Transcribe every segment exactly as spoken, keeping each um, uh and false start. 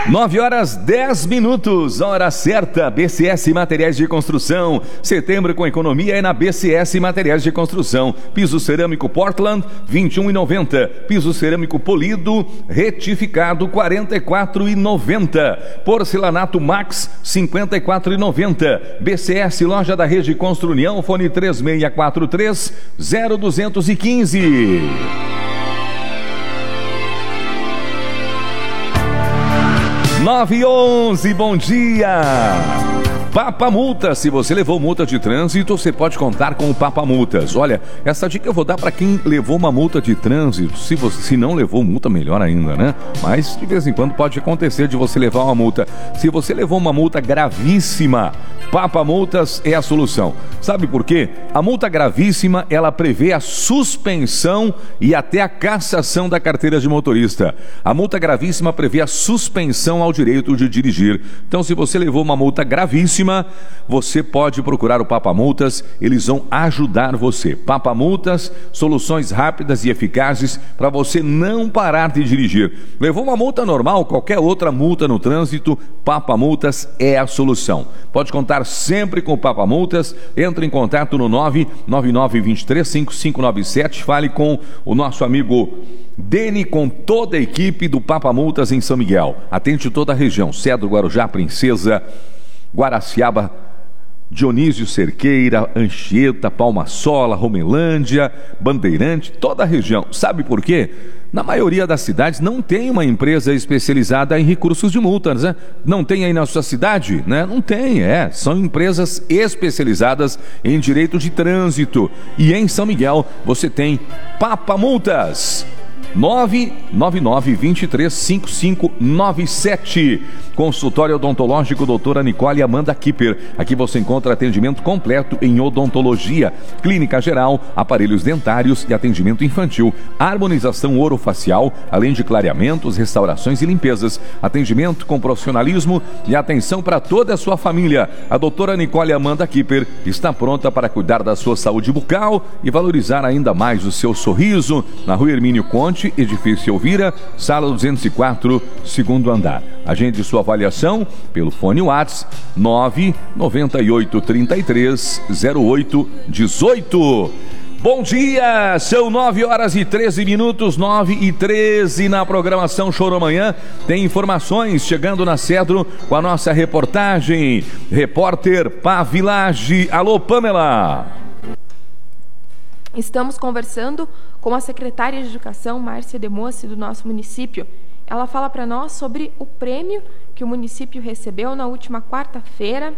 nove horas dez minutos, hora certa. B C S Materiais de Construção. Setembro com economia é na B C S Materiais de Construção. Piso cerâmico Portland, vinte e um reais e noventa centavos. Piso cerâmico polido retificado, quarenta e quatro reais e noventa centavos. Porcelanato Max, cinquenta e quatro reais e noventa centavos. B C S, loja da Rede Constru União, fone três seis quatro três, zero dois um cinco. nove e onze, bom dia! Papa Multas, se você levou multa de trânsito, você pode contar com o Papa Multas. Olha, essa dica eu vou dar para quem levou uma multa de trânsito. Se você se não levou multa, melhor ainda, né? Mas de vez em quando pode acontecer de você levar uma multa. Se você levou uma multa gravíssima, Papa Multas é a solução. Sabe por quê? A multa gravíssima, ela prevê a suspensão e até a cassação da carteira de motorista. A multa gravíssima prevê a suspensão ao direito de dirigir. Então, se você levou uma multa gravíssima, você pode procurar o Papa Multas, eles vão ajudar você. Papa Multas, soluções rápidas e eficazes para você não parar de dirigir. Levou uma multa normal, qualquer outra multa no trânsito, Papa Multas é a solução. Pode contar sempre com o Papa Multas, entre em contato no nove nove nove dois três cinco cinco nove sete, fale com o nosso amigo Deni, com toda a equipe do Papa Multas em São Miguel. Atende toda a região, Cedro, Guarujá, Princesa, Guaraciaba, Dionísio Cerqueira, Anchieta, Palma-Sola, Romelândia, Bandeirante, toda a região. Sabe por quê? Na maioria das cidades não tem uma empresa especializada em recursos de multas, né? Não tem aí na sua cidade, né? Não tem, é. São empresas especializadas em direito de trânsito. E em São Miguel você tem Papa Multas. nove nove nove dois três cinco cinco nove sete. Consultório odontológico doutora Nicole Amanda Kipper. Aqui você encontra atendimento completo em odontologia, clínica geral, aparelhos dentários e atendimento infantil, harmonização orofacial, além de clareamentos, restaurações e limpezas, atendimento com profissionalismo e atenção para toda a sua família. A doutora Nicole Amanda Kipper está pronta para cuidar da sua saúde bucal e valorizar ainda mais o seu sorriso. Na Rua Hermínio Conte, edifício Elvira, sala duzentos e quatro, segundo andar. Agende sua avaliação pelo fone WhatsApp nove nove oito três três zero oito um oito. Bom dia, são nove horas e treze minutos, nove e treze na programação Choro Manhã. Tem informações chegando na Cedro com a nossa reportagem. Repórter Pavilage. Alô, Pamela. Estamos conversando com a secretária de Educação, Márcia Demossi, do nosso município. Ela fala para nós sobre o prêmio que o município recebeu na última quarta-feira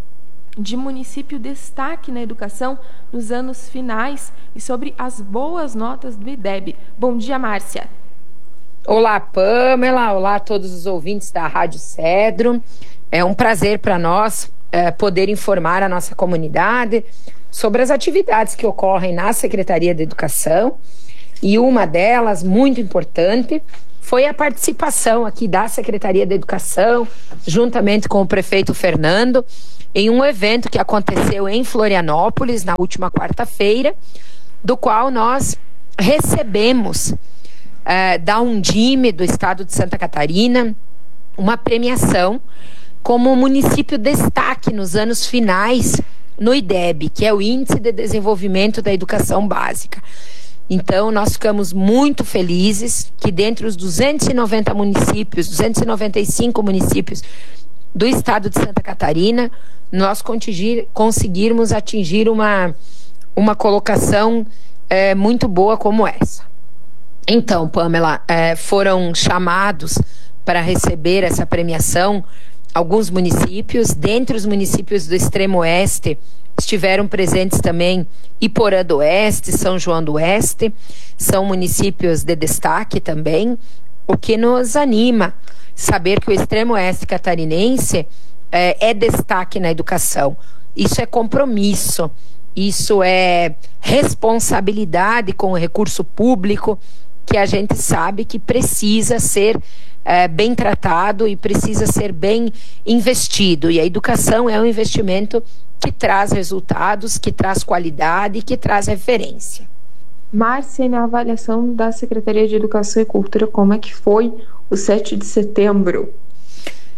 de município destaque na educação nos anos finais e sobre as boas notas do I D E B. Bom dia, Márcia. Olá, Pamela. Olá a todos os ouvintes da Rádio Cedro. É um prazer para nós é, poder informar a nossa comunidade sobre as atividades que ocorrem na Secretaria de Educação, e uma delas, muito importante, foi a participação aqui da Secretaria de Educação, juntamente com o prefeito Fernando, em um evento que aconteceu em Florianópolis na última quarta-feira, do qual nós recebemos eh, da Undime do estado de Santa Catarina uma premiação como município destaque nos anos finais no I D E B, que é o Índice de Desenvolvimento da Educação Básica. Então, nós ficamos muito felizes que dentre os duzentos e noventa municípios, duzentos e noventa e cinco municípios do estado de Santa Catarina, nós conseguirmos atingir uma, uma colocação é, muito boa como essa. Então, Pamela, é, foram chamados para receber essa premiação alguns municípios. Dentre os municípios do extremo oeste, estiveram presentes também Iporã do Oeste, São João do Oeste, são municípios de destaque também, o que nos anima saber que o extremo oeste catarinense é, é destaque na educação. Isso é compromisso, isso é responsabilidade com o recurso público, que a gente sabe que precisa ser é, bem tratado e precisa ser bem investido. E a educação é um investimento que traz resultados, que traz qualidade, que traz referência. Márcia, na avaliação da Secretaria de Educação e Cultura, como é que foi o sete de setembro?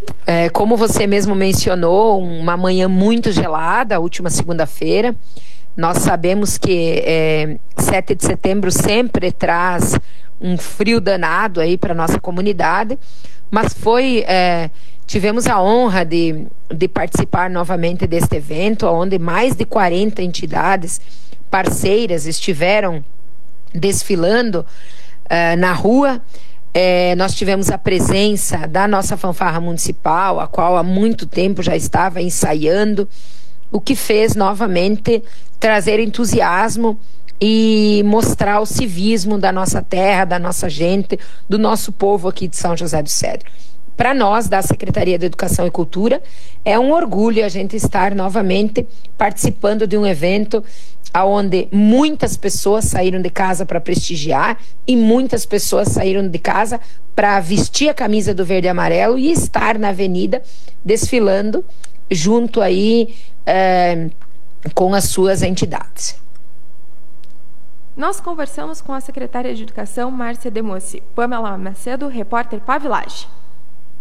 É, como você mesmo mencionou, uma manhã muito gelada, a última segunda-feira. Nós sabemos que é, sete de setembro sempre traz um frio danado aí para a nossa comunidade, mas foi, é, tivemos a honra de, de participar novamente deste evento, onde mais de quarenta entidades parceiras estiveram desfilando uh, na rua. É, nós tivemos a presença da nossa fanfarra municipal, a qual há muito tempo já estava ensaiando, o que fez novamente trazer entusiasmo e mostrar o civismo da nossa terra, da nossa gente, do nosso povo aqui de São José do Cedro. Para nós, da Secretaria de Educação e Cultura, é um orgulho a gente estar novamente participando de um evento onde muitas pessoas saíram de casa para prestigiar e muitas pessoas saíram de casa para vestir a camisa do verde e amarelo e estar na avenida desfilando junto aí é, com as suas entidades. Nós conversamos com a secretária de Educação, Márcia Demossi. Pamela Macedo, repórter Pavilage.